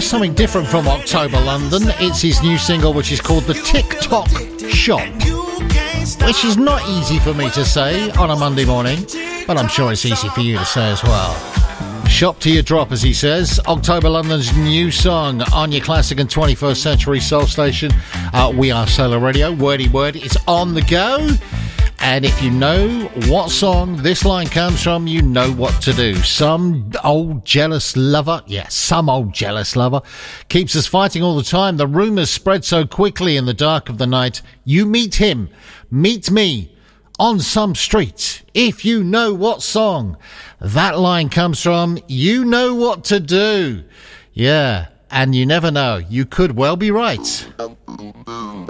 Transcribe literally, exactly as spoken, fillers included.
That's something different from October London. It's his new single, which is called The TikTok Shop, which is not easy for me to say on a Monday morning, but I'm sure it's easy for you to say as well. Shop to your drop, as he says. October London's new song on your classic and twenty-first century soul station. Uh, we are Solar Radio. Wordy word, it's on the go. And if you know what song this line comes from, you know what to do. Some old jealous lover, yeah, some old jealous lover, keeps us fighting all the time. The rumours spread so quickly in the dark of the night. You meet him, meet me, on some street. If you know what song that line comes from, you know what to do. Yeah, and you never know. You could well be right.